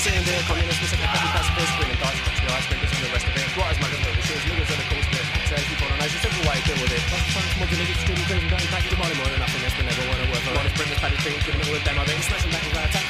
saying there, communists, we said the copy pacifist, bringing Dutch, the ice breakers and the rest of it. What is my government? The shows niggas on the coast there. So keep on a nice, simple way to deal with it. That's fun, come on to niggas, student, crazy, don't impact your money more than nothing. That's been never want to work for. Honest, bring this paddy thing, criminal with them, I think. Smashing back with that.